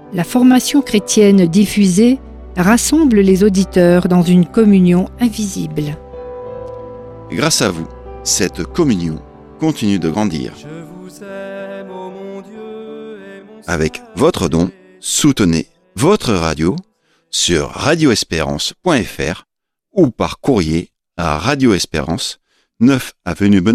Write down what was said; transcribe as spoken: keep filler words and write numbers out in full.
La formation chrétienne diffusée rassemble les auditeurs dans une communion invisible. Grâce à vous, cette communion continue de grandir. Avec votre don, soutenez votre radio sur radio espérance point f r ou par courrier à Radio Espérance, neuf avenue Benoît